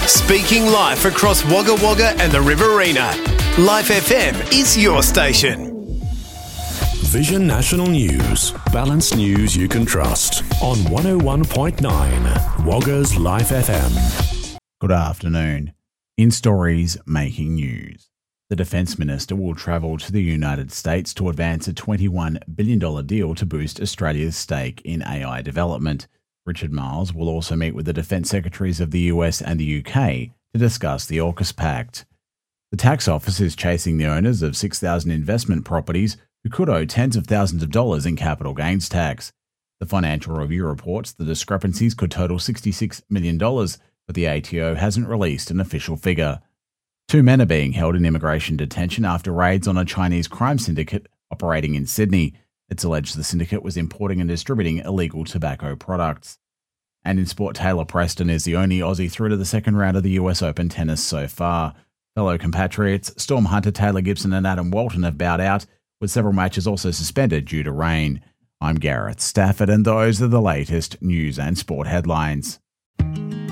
Speaking live across Wagga Wagga and the Riverina. Life FM is your station. Vision National News. Balanced news you can trust. On 101.9 Wagga's Life FM. Good afternoon. In stories making news. The Defence Minister will travel to the United States to advance a $21 billion deal to boost Australia's stake in AI development. Richard Marles will also meet with the Defence Secretaries of the US and the UK to discuss the AUKUS Pact. The Tax Office is chasing the owners of 6,000 investment properties who could owe tens of thousands of dollars in capital gains tax. The Financial Review reports the discrepancies could total $66 million, but the ATO hasn't released an official figure. 2 men are being held in immigration detention after raids on a Chinese crime syndicate operating in Sydney. It's alleged the syndicate was importing and distributing illegal tobacco products. And in sport, Taylor Preston is the only Aussie through to the second round of the US Open tennis so far. Fellow compatriots Storm Hunter, Taylor Gibson and Adam Walton have bowed out, with several matches also suspended due to rain. I'm Gareth Stafford and those are the latest news and sport headlines.